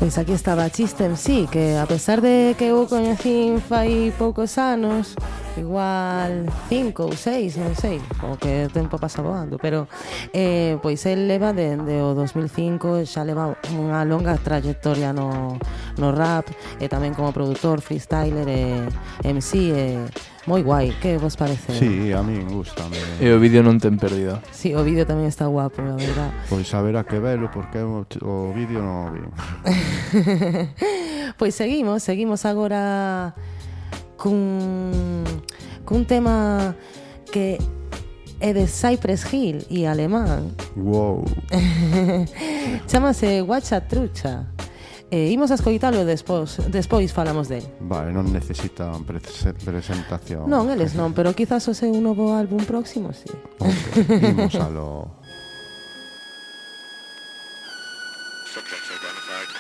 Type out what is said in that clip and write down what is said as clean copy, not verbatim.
Pois aquí estaba Chiste MC, que a pesar de que eu coñecín fai poucos anos, igual 5 ou 6, non sei, como que o tempo pasa voando, pero pois el leva dende o 2005, xa leva unha longa trayectoria no rap, e tamén como produtor, freestyler e MC, moi guai, que vos parece? Sí, a min gustame. E o vídeo non ten pérdida. Sí, o vídeo tamén está guapo, a verdad. Pois haberá que velo, porque o vídeo non o vi. Pois seguimos agora cun tema que é de Cypress Hill e alemán. Wow. Chámase Guacha Trucha. Imos a escoitalo e despois falamos del. Vale, non necesitan presentación. Non, eles non, pero quizás o seu novo álbum próximo, sí. Okay, imos a lo... Subjects identified.